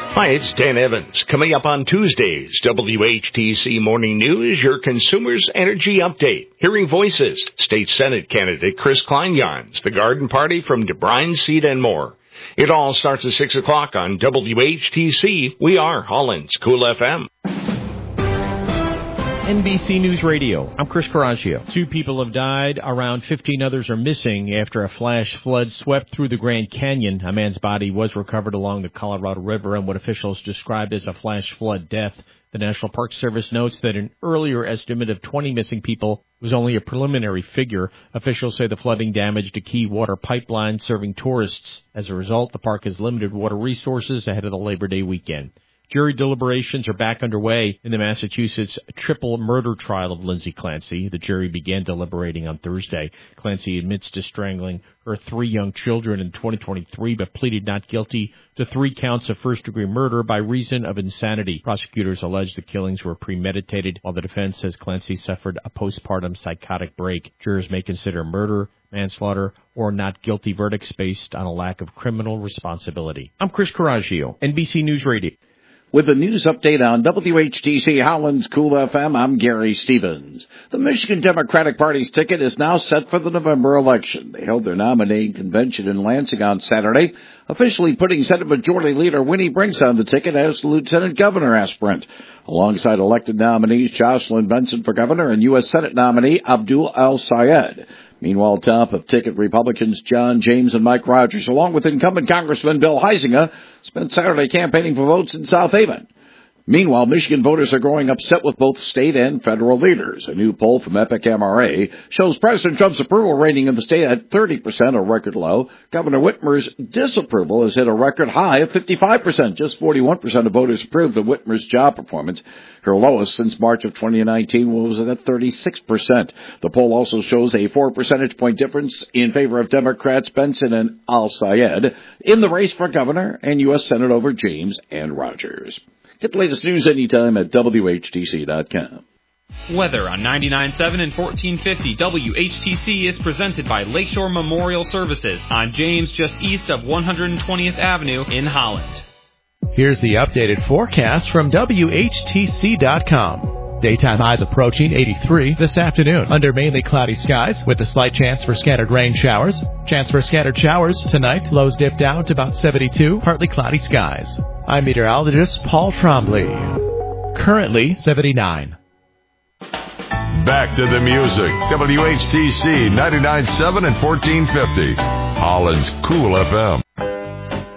Hi, it's Dan Evans. Coming up on Tuesday's WHTC Morning News, your Consumers Energy Update. Hearing voices, State Senate candidate Chris Kleinyarns, the garden party from DeBrine Seed and more. It all starts at 6 o'clock on WHTC. We are Holland's Cool FM. NBC News Radio. I'm Chris Coraggio. 2 people have died. Around 15 others are missing after a flash flood swept through the Grand Canyon. A man's body was recovered along the Colorado River in what officials described as a flash flood death. The National Park Service notes that an earlier estimate of 20 missing people was only a preliminary figure. Officials say the flooding damaged a key water pipeline serving tourists. As a result, the park has limited water resources ahead of the Labor Day weekend. Jury deliberations are back underway in the Massachusetts triple murder trial of Lindsay Clancy. The jury began deliberating on Thursday. Clancy admits to strangling her 3 young children in 2023, but pleaded not guilty to 3 counts of first-degree murder by reason of insanity. Prosecutors allege the killings were premeditated, while the defense says Clancy suffered a postpartum psychotic break. Jurors may consider murder, manslaughter, or not guilty verdicts based on a lack of criminal responsibility. I'm Chris Coraggio, NBC News Radio. With a news update on WHTC Holland's Cool FM, I'm Gary Stevens. The Michigan Democratic Party's ticket is now set for the November election. They held their nominating convention in Lansing on Saturday, officially putting Senate Majority Leader Winnie Brinks on the ticket as the Lieutenant Governor aspirant, alongside elected nominees Jocelyn Benson for governor and U.S. Senate nominee Abdul El-Sayed. Meanwhile, top of ticket Republicans John James and Mike Rogers, along with incumbent Congressman Bill Huizenga, spent Saturday campaigning for votes in South Haven. Meanwhile, Michigan voters are growing upset with both state and federal leaders. A new poll from Epic MRA shows President Trump's approval rating in the state at 30%, a record low. Governor Whitmer's disapproval has hit a record high of 55%. Just 41% of voters approved of Whitmer's job performance. Her lowest since March of 2019 was at 36%. The poll also shows a 4 percentage point difference in favor of Democrats Benson and El-Sayed in the race for governor and U.S. Senate over James and Rogers. Get the latest news anytime at WHTC.com. Weather on 99.7 and 1450 WHTC is presented by Lakeshore Memorial Services on James, just east of 120th Avenue in Holland. Here's the updated forecast from WHTC.com. Daytime highs approaching 83 this afternoon under mainly cloudy skies with a slight chance for scattered rain showers. Chance for scattered showers tonight. Lows dip down to about 72, partly cloudy skies. I'm meteorologist Paul Trombley. Currently 79. Back to the music. WHTC 99.7 and 1450. Holland's Cool FM.